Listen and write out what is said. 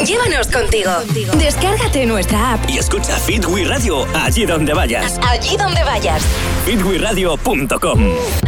Llévanos contigo. Descárgate nuestra app y escucha Fit We Radio allí donde vayas. Allí donde vayas. fitwiradio.com